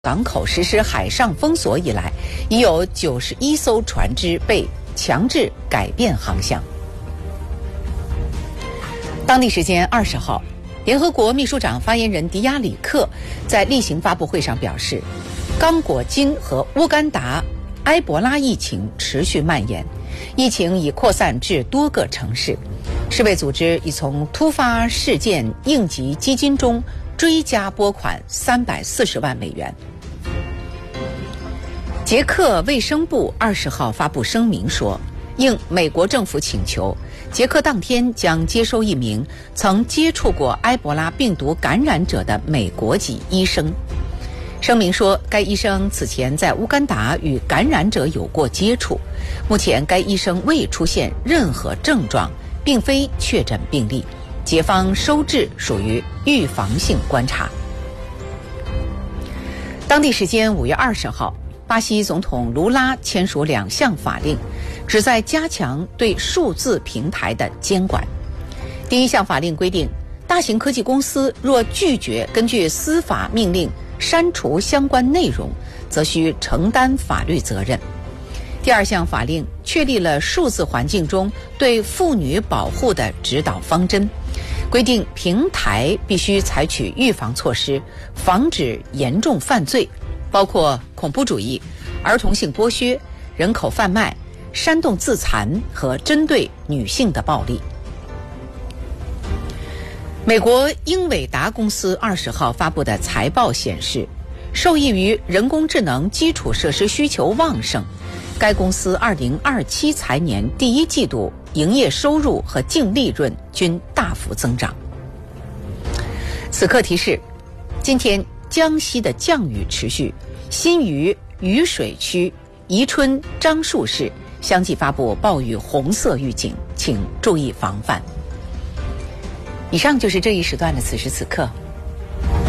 港口实施海上封锁以来，已有91艘船只被强制改变航向。当地时间20号，联合国秘书长发言人迪亚里克在例行发布会上表示，刚果金和乌干达埃博拉疫情持续蔓延，疫情已扩散至多个城市。世卫组织已从突发事件应急基金中追加拨款340万美元。捷克卫生部20号发布声明说，应美国政府请求，捷克当天将接收一名曾接触过埃博拉病毒感染者的美国籍医生。声明说，该医生此前在乌干达与感染者有过接触，目前该医生未出现任何症状，并非确诊病例，捷方收治属于预防性观察。当地时间5月20号，巴西总统卢拉签署2项法令，旨在加强对数字平台的监管。第一项法令规定，大型科技公司若拒绝根据司法命令删除相关内容，则需承担法律责任。第二项法令确立了数字环境中对妇女保护的指导方针，规定平台必须采取预防措施，防止严重犯罪，包括恐怖主义、儿童性剥削、人口贩卖、煽动自残和针对女性的暴力。美国英伟达公司20号发布的财报显示，受益于人工智能基础设施需求旺盛，该公司2027财年第一季度营业收入和净利润均大幅增长。此刻提示，今天江西的降雨持续，新余雨水区、宜春、樟树市相继发布暴雨红色预警，请注意防范。以上就是这一时段的此时此刻，